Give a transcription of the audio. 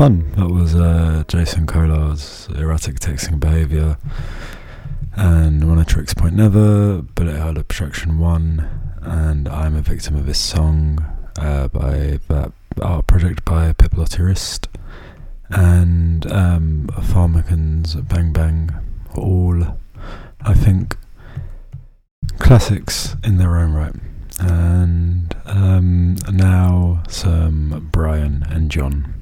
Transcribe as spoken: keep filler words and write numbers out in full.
fun. That was uh, Jason Kolar's Erratic Texting Behaviour and When I Tricks Point Never, Bullet Hell Abstraction one, and I'm a Victim of This Song uh, by that art project by Piplotirist, and um, Pharmacan's Bang Bang, all, I think, classics in their own right. And um, now some Brian and John.